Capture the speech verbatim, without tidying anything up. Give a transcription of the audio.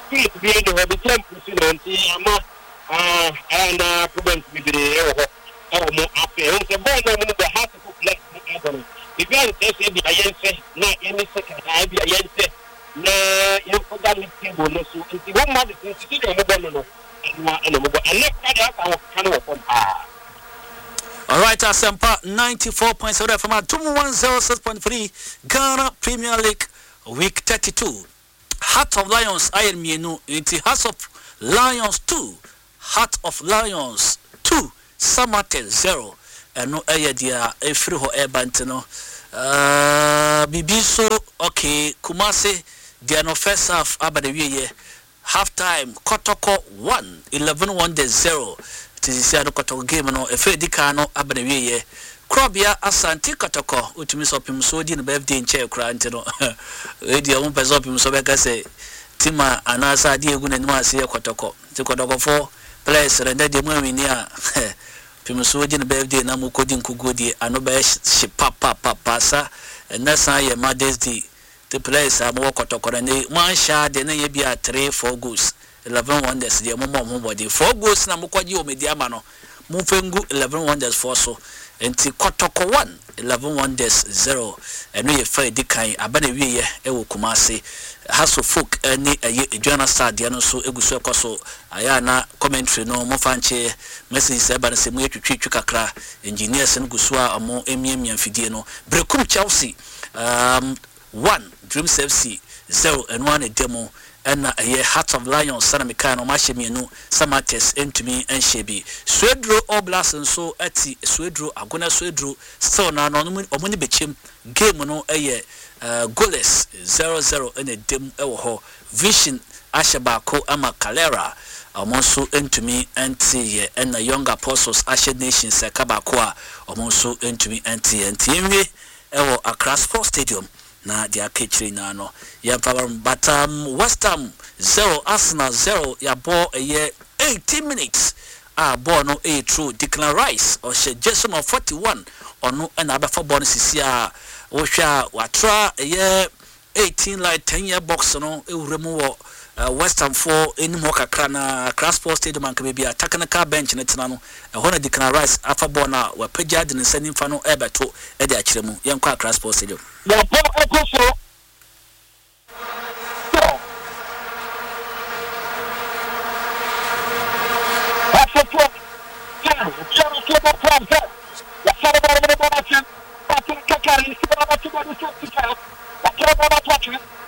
spirit being the habitant president, uh, and uh, prevent me the oh, more up here. The boy, the house of flex. If you are saying the Ayense, not any second, I be Ayense, no, you put that in table, no, so if you want my institution, no, no, and let our channel from ah. All right, Asempa ninety-four point seven from our two one zero six point three Ghana Premier League Week thirty-two. Heart of Lions, I am Mienu, into Heart of Lions two, Heart of Lions two, Samate zero, and no air dear, a free ho air bantino. Uh, Bibiso, okay, Kumasi, the no first half, Abadawiye, half time, Kotoko one, eleven one de zero. Tisi ado Kotoko game no, efe dikano, Abadawiye. Krobia Asante Kotoko, utumi sopim so di no birthday in chair crantino. Edi a umpe sopim so beka se tima anasa di egu na nima se Kotoko. Ti Kotoko for players rende de mu wini a pim so di no birthday na mu kodi nkugodi ano be shi papa papa sa na san ye Mother's Day. The players am wo Kotoko na man sha de na ye bia three four goals. eleven wonders de mo mo body. four goals na mu kwaji o media ma no. Mu fengu eleven wonders for so. Enti Kotoko one, eleven wonders zero. Eno ye fa edikan abana wiye ewo Kumasi. Haso folk eni eye Joanna Sadia no so eguso ekoso aya na commentary no mo fanche message se ba na se mu etwetwe kakra engineers no guso a amo emiemia mfidie no Brekum Chelsea um one Dreams F C zero and one demo and a Heart of Lions Sanamikano Mashemienu Samates Entumi and Shebi Swedro Oblas and so ati Swedro Agona Swedro still na no omuni bechim game no eye uh goalless zero zero and a dem ewo Vision Ashabako ama Calera Omonso Entumi anti and the Young Apostles Ashe Nation Sekabako a Omonso Entumi anti anti ewo Accra Sports Stadium na dia kechiri na no ya pawam batam West Ham zero Arsenal zero ya ball a year eighteen minutes ah ball no a true Declan Rice or she just of forty-one or no and abafa ball sisia wo hwa watra a year eighteen like ten year box no e wuremu Uh, West Ham for any more kakra Cross Sports Stadium and can be a technical bench in Etinano. A honor Declan Rice alpha bona were pejad and sending fano ebeto Eddie Achiremu, young Cross Sports Stadium. Yeah, so that's a talk. Yeah, Charles Cable Club. The Salvador Bonacin, Patrick Kakari, Sibana to go to the South. The Cabo Patrick.